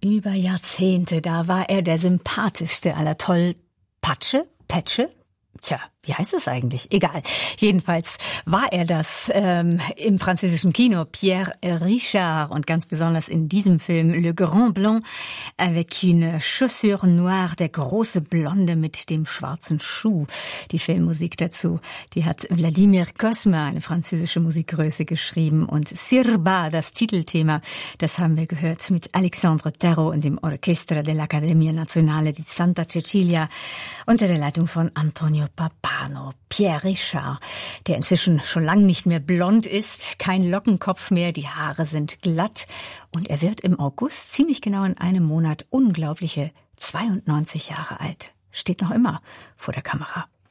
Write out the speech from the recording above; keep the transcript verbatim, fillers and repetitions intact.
Über Jahrzehnte, da war er der sympathischste aller Tollpatsche, Petsche. Tja, wie heißt es eigentlich? Egal. Jedenfalls war er das ähm, im französischen Kino, Pierre Richard, und ganz besonders in diesem Film Le Grand Blond avec une chaussure noire, der große Blonde mit dem schwarzen Schuh. Die Filmmusik dazu, die hat Vladimir Cosma, eine französische Musikgröße, geschrieben, und Sirba, das Titelthema, das haben wir gehört mit Alexandre Terro und dem Orchestra dell'Accademia Nazionale di Santa Cecilia unter der Leitung von Antonio Papano. Pierre Richard, der inzwischen schon lang nicht mehr blond ist, kein Lockenkopf mehr, die Haare sind glatt, und er wird im August, ziemlich genau in einem Monat, unglaubliche zweiundneunzig Jahre alt. Steht noch immer vor der Kamera.